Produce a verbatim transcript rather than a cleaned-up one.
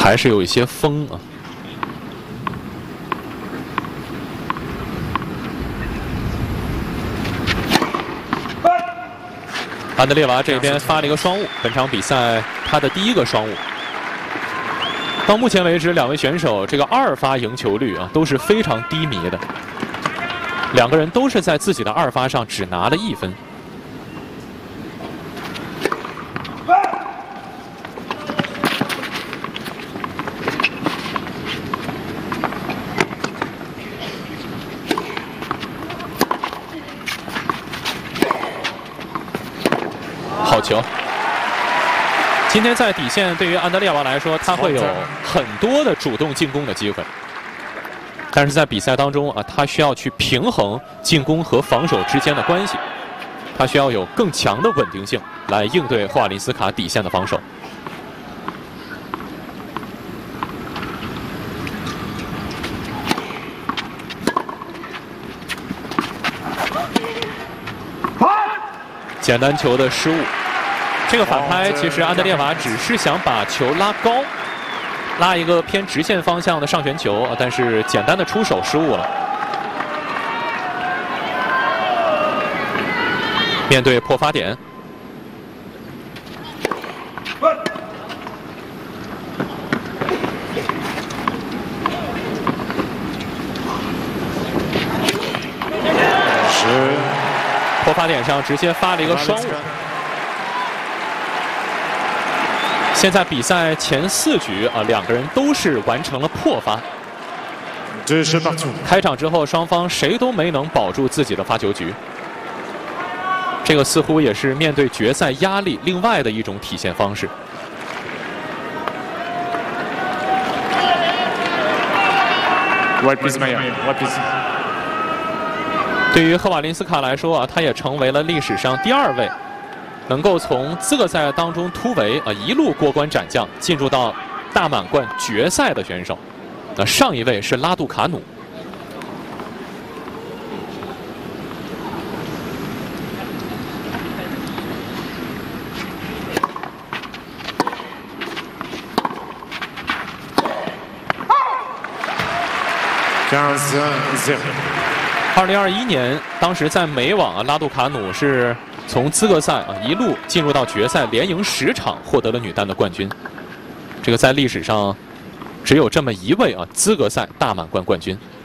还是有一些风啊。安德烈娃这边发了一个双误，本场比赛他的第一个双误。到目前为止，两位选手这个二发赢球率啊都是非常低迷的，两个人都是在自己的二发上只拿了一分。 好球！今天在底线，对于安德烈娃来说，他会有很多的主动进攻的机会。但是在比赛当中啊，他需要去平衡进攻和防守之间的关系，他需要有更强的稳定性来应对霍瓦林斯卡底线的防守。简单球的失误。 这个反拍，其实安德烈娃只是想把球拉高，拉一个偏直线方向的上旋球，但是简单的出手失误了。面对破发点，是破发点上直接发了一个双误。 现在比赛前四局啊，两个人都是完成了破发。开场之后，双方谁都没能保住自己的发球局。这个似乎也是面对决赛压力另外的一种体现方式。对于赫瓦林斯卡来说啊，他也成为了历史上第二位。 能够从资格赛当中突围啊，一路过关斩将，进入到大满贯决赛的选手。那上一位是拉杜卡努。二零二一年，当时在美网啊，拉杜卡努是。 从资格赛啊一路进入到决赛，连赢十场，获得了女单的冠军。这个在历史上只有这么一位啊资格赛大满贯冠军。